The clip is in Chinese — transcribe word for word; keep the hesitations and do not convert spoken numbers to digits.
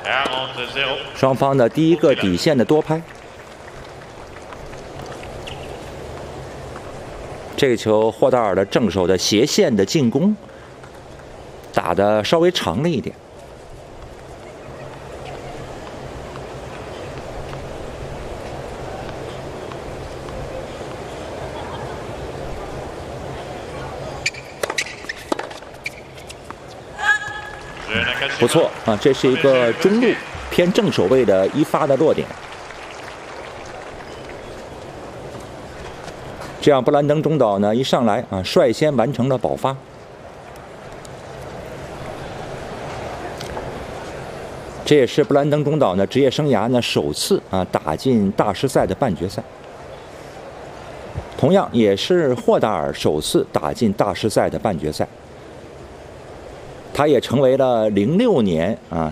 双方的第一个底线的多拍。这个球，霍达尔的正手的斜线的进攻打得稍微长了一点。不错啊，这是一个中路偏正手位的一发的落点。这样，布兰登中岛呢一上来啊，率先完成了保发。这也是布兰登中岛呢职业生涯呢首次啊打进大师赛的半决赛。同样也是霍达尔首次打进大师赛的半决赛。他也成为了零六年啊